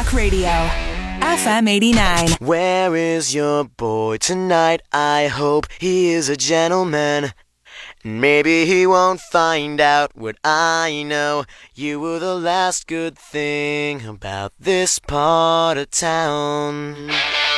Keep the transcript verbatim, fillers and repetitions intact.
Rock Radio, F M eighty-nine. Where is your boy tonight? I hope he is a gentleman. Maybe he won't find out what I know. You were the last good thing about this part of town.